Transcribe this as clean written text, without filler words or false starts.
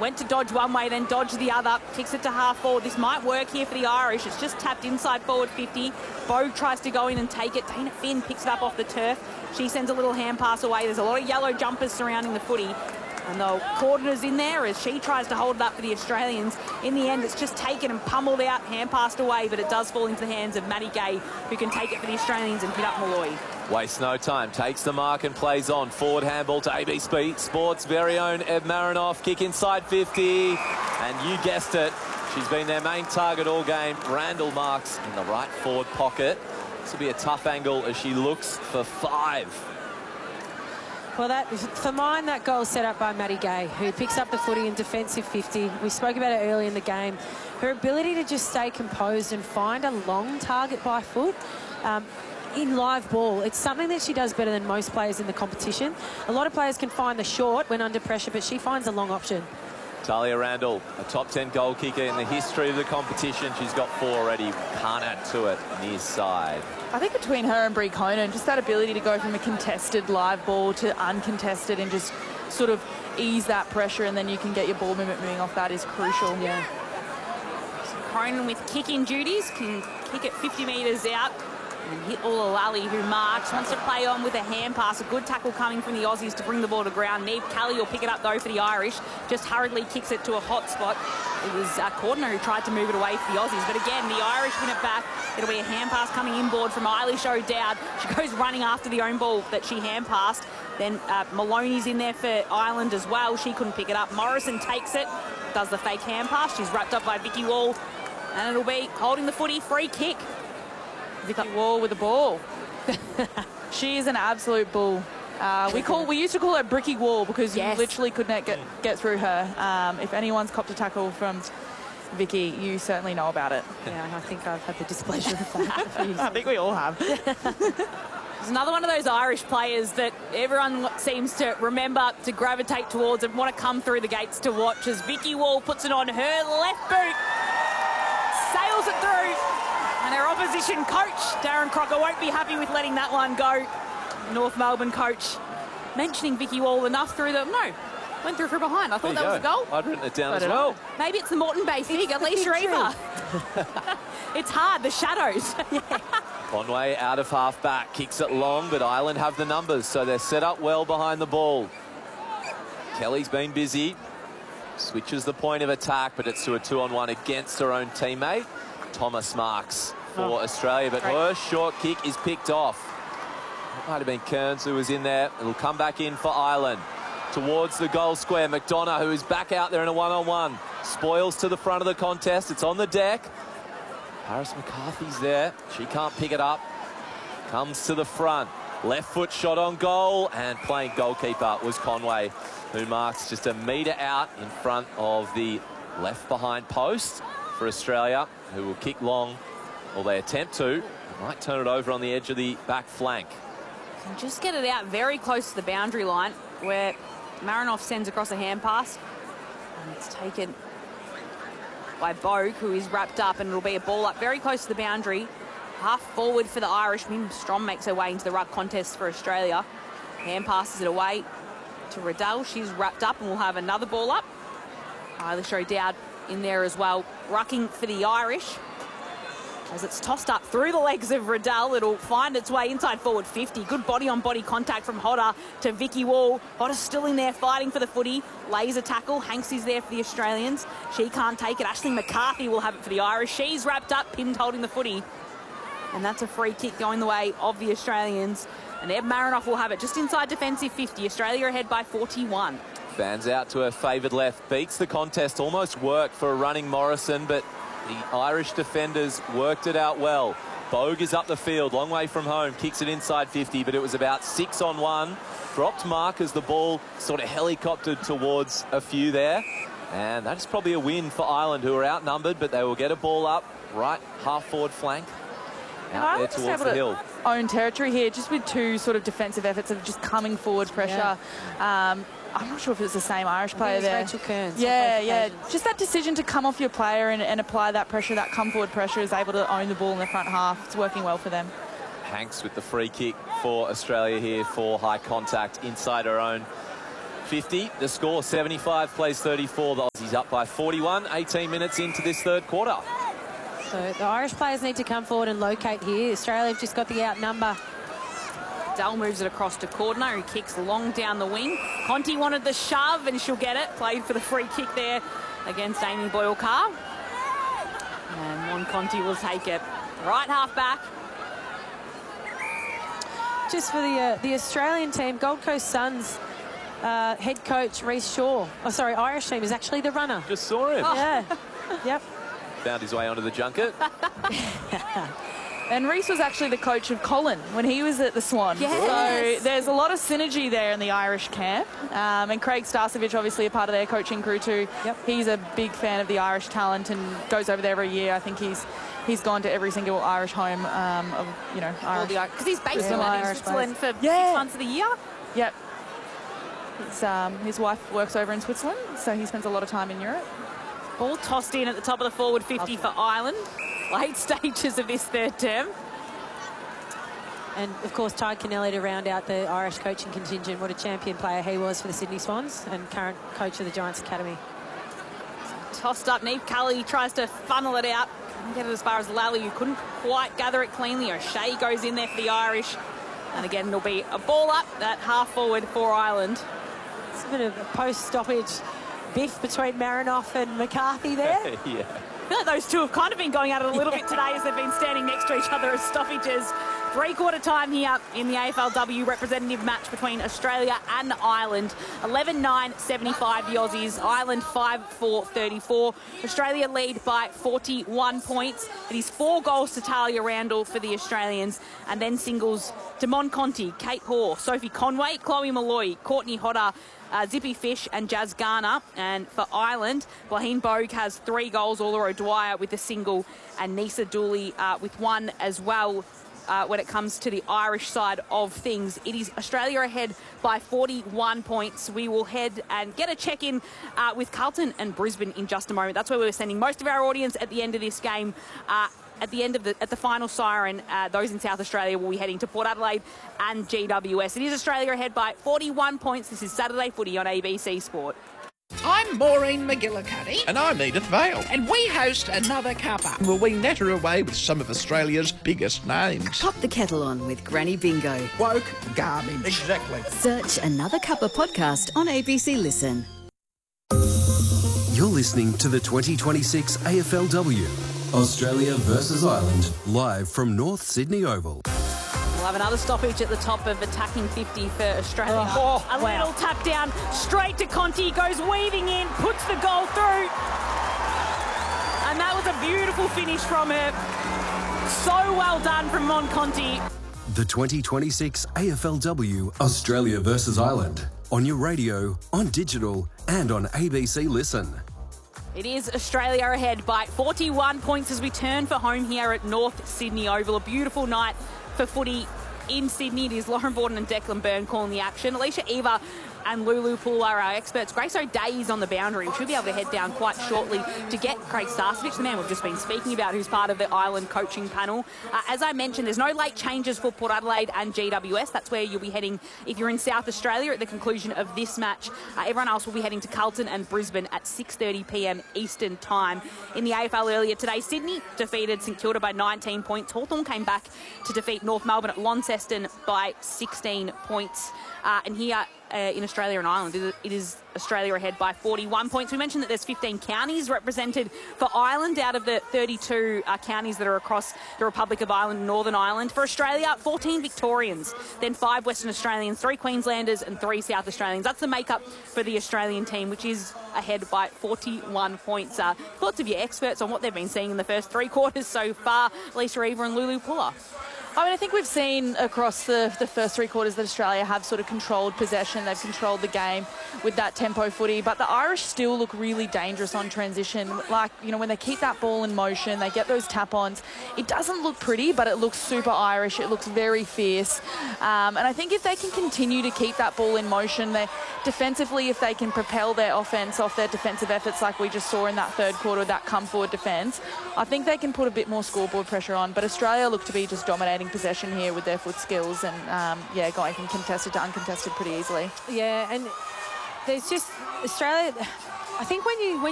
Went to dodge one way, then dodge the other. Kicks it to half forward. This might work here for the Irish. It's just tapped inside forward 50. Bogue tries to go in and take it. Dana Finn picks it up off the turf. She sends a little hand pass away. There's a lot of yellow jumpers surrounding the footy. And the Cordner's in there as she tries to hold it up for the Australians. In the end, it's just taken and pummeled out, hand passed away, but it does fall into the hands of Maddie Gay, who can take it for the Australians and hit up Malloy. Wastes no time, takes the mark and plays on. Forward handball to ABC Sports' very own Eb Marinoff. Kick inside 50. And you guessed it, she's been their main target all game. Randall Marks in the right forward pocket. This will be a tough angle as she looks for 5. Well, for mine, that goal set up by Maddie Gay, who picks up the footy in defensive 50. We spoke about it early in the game. Her ability to just stay composed and find a long target by foot in live ball, it's something that she does better than most players in the competition. A lot of players can find the short when under pressure, but she finds a long option. Talia Randall, a top 10 goal kicker in the history of the competition. She's got 4 already. Can't add to it near side. I think between her and Brie Conan, just that ability to go from a contested live ball to uncontested and just sort of ease that pressure, and then you can get your ball movement moving off that is crucial. Yeah. So Cronin with kicking duties can kick it 50 metres out and hit Ulalali, who marks. Wants to play on with a hand pass. A good tackle coming from the Aussies to bring the ball to ground. Neve Kelly will pick it up though for the Irish. Just hurriedly kicks it to a hot spot. It was Cordner who tried to move it away for the Aussies. But again, the Irish win it back. It'll be a hand pass coming inboard from Eilish O'Dowd. She goes running after the own ball that she hand passed. Then Maloney's in there for Ireland as well. She couldn't pick it up. Morrison takes it, does the fake hand pass. She's wrapped up by Vicky Wall. And it'll be holding the footy, free kick. Vicky Wall with the ball. She is an absolute bull. We used to call her Bricky Wall because you literally couldn't get through her. If anyone's copped a tackle from Vicky, you certainly know about it. Yeah, I think I've had the displeasure of that. I think we all have. There's another one of those Irish players that everyone seems to remember to gravitate towards and want to come through the gates to watch as Vicky Wall puts it on her left boot, sails it through. And our opposition coach, Darren Crocker, won't be happy with letting that one go. North Melbourne coach mentioning Vicky Wall enough through the... No, went through from behind. I thought that was a goal. I'd written it down as well. Maybe it's the Moreton Bay thing, Alicia Eva. It's hard, the shadows. Conway out of half-back, kicks it long, but Ireland have the numbers, so they're set up well behind the ball. Kelly's been busy. Switches the point of attack, but it's to a 2-on-1 against her own teammate. Thomas Marks for Australia, but her short kick is picked off. It might have been Kearns who was in there. It'll come back in for Ireland. Towards the goal square, McDonough, who is back out there in a 1-on-1. Spoils to the front of the contest. It's on the deck. Paris McCarthy's there. She can't pick it up. Comes to the front. Left foot shot on goal, and playing goalkeeper was Conway, who marks just a metre out in front of the left behind post for Australia, who will kick long, or they attempt to. They might turn it over on the edge of the back flank. And just get it out very close to the boundary line where Marinoff sends across a hand pass. And it's taken by Bogue, who is wrapped up, and it'll be a ball up very close to the boundary. Half forward for the Irish. Mim Strom makes her way into the ruck contest for Australia. Hand passes it away to Riddell. She's wrapped up and we'll have another ball up. Eilish O'Dowd in there as well, rucking for the Irish. As it's tossed up through the legs of Riddell, it'll find its way inside forward 50. Good body-on-body contact from Hodder to Vicky Wall. Hodder's still in there fighting for the footy. Lays a tackle. Hanks is there for the Australians. She can't take it. Ashley McCarthy will have it for the Irish. She's wrapped up, pinned holding the footy. And that's a free kick going the way of the Australians. And Eb Marinoff will have it just inside defensive 50. Australia ahead by 41. Fans out to her favoured left. Beats the contest. Almost worked for a running Morrison, but the Irish defenders worked it out well. Bogue is up the field, long way from home. Kicks it inside 50, but it was about 6-on-1. Dropped mark as the ball sort of helicoptered towards a few there. And that's probably a win for Ireland, who are outnumbered, but they will get a ball up right half-forward flank. Out there towards the hill. Own territory here, just with two sort of defensive efforts of just coming forward pressure. Yeah. I'm not sure if it's the same Irish player there. Rachel Kearns. Yeah. Just that decision to come off your player and apply that pressure, that come forward pressure, is able to own the ball in the front half. It's working well for them. Hanks with the free kick for Australia here for high contact inside her own 50. The score 75 plays 34. The Aussies up by 41. 18 minutes into this third quarter. So the Irish players need to come forward and locate here. Australia have just got the outnumber. Dell moves it across to Cordner, who kicks long down the wing. Conti wanted the shove, and she'll get it. Played for the free kick there against Amy Boyle-Carr. And Mon Conti will take it. Right half back. Just for the Australian team, Gold Coast Suns head coach Reece Shaw. Oh, sorry, Irish team is actually the runner. Just saw him. Oh. Yeah. Yep. Found his way onto the junket. And Reece was actually the coach of Colin when he was at the Swan. Yes. So there's a lot of synergy there in the Irish camp. And Craig Starcevich, obviously a part of their coaching crew too. Yep. He's a big fan of the Irish talent and goes over there every year. I think he's gone to every single Irish home of, Irish. Because he's based in Irish Switzerland for 6 months of the year. Yep. His wife works over in Switzerland, so he spends a lot of time in Europe. Ball tossed in at the top of the forward 50 for Ireland. Late stages of this third term. And, of course, Ty Kennelly to round out the Irish coaching contingent. What a champion player he was for the Sydney Swans and current coach of the Giants Academy. Tossed up, Niamh Cully tries to funnel it out. Couldn't get it as far as Lally, who couldn't quite gather it cleanly. O'Shea goes in there for the Irish. And again, it'll be a ball up, that half forward for Ireland. It's a bit of a post-stoppage biff between Marinoff and McCarthy there. Yeah. I feel like those two have kind of been going at it a little bit today as they've been standing next to each other as stoppages. Three-quarter time here in the AFLW representative match between Australia and Ireland. 11-9, 75 the Aussies. Ireland 5-4, 34. Australia lead by 41 points. It is 4 goals to Talia Randall for the Australians. And then singles to Mon Conti, Kate Hoare, Sophie Conway, Chloe Malloy, Courtney Hodder, Zippy Fish and Jazz Garner. And for Ireland, Blaine Bogue has 3 goals, Ola O'Dwyer with a single, and Nisa Dooley with one as well. When it comes to the Irish side of things, it is Australia ahead by 41 points. We will head and get a check-in with Carlton and Brisbane in just a moment. That's where we're sending most of our audience at the end of this game. At the final siren, those in South Australia will be heading to Port Adelaide and GWS. It is Australia ahead by 41 points. This is Saturday Footy on ABC Sport. I'm Maureen McGillicuddy. And I'm Edith Vale. And we host Another Cuppa, where we natter away with some of Australia's biggest names. Pop the kettle on with Granny Bingo. Woke garbage. Exactly. Search Another Cuppa podcast on ABC Listen. You're listening to the 2026 AFLW. Australia versus Ireland, live from North Sydney Oval. We'll have another stoppage at the top of attacking 50 for Australia. Little tap down, straight to Conti, goes weaving in, puts the goal through. And that was a beautiful finish from her. So well done from Mon Conti. The 2026 AFLW Australia versus Ireland. On your radio, on digital, and on ABC Listen. It is Australia ahead by 41 points as we turn for home here at North Sydney Oval. A beautiful night for footy in Sydney. It is Lauren Borden and Declan Byrne calling the action. Alicia Eva and Lulu Poole are our experts. Grace O'Day is on the boundary. We should be able to head down quite shortly to get Craig Starcevich, the man we've just been speaking about, who's part of the Ireland coaching panel. As I mentioned, there's no late changes for Port Adelaide and GWS. That's where you'll be heading if you're in South Australia at the conclusion of this match. Everyone else will be heading to Carlton and Brisbane at 6:30 p.m. Eastern Time. In the AFL earlier today, Sydney defeated St Kilda by 19 points. Hawthorn came back to defeat North Melbourne at Launceston by 16 points. And here in Australia and Ireland, it is Australia ahead by 41 points. We mentioned that there's 15 counties represented for Ireland out of the 32 counties that are across the Republic of Ireland and Northern Ireland. For Australia, 14 Victorians, then 5 Western Australians, 3 Queenslanders and 3 South Australians. That's the makeup for the Australian team, which is ahead by 41 points. Thoughts of your experts on what they've been seeing in the first 3 quarters so far, Lisa Eva and Lulu Puller? I mean, I think we've seen across the first 3 quarters that Australia have sort of controlled possession. They've controlled the game with that tempo footy. But the Irish still look really dangerous on transition. Like, when they keep that ball in motion, they get those tap-ons. It doesn't look pretty, but it looks super Irish. It looks very fierce. And I think if they can continue to keep that ball in motion, defensively, if they can propel their offence off their defensive efforts like we just saw in that third quarter, that come-forward defence, I think they can put a bit more scoreboard pressure on. But Australia look to be just dominating possession here with their foot skills and, going from contested to uncontested pretty easily. Yeah, and there's just Australia. I think when